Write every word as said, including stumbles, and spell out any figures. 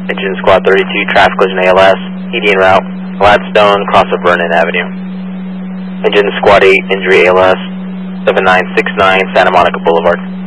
Engine Squad thirty-two, traffic collision A L S, E D en route, Gladstone, cross of Vernon Avenue. Engine Squad eight, injury A L S, seven nine six nine, Santa Monica Boulevard.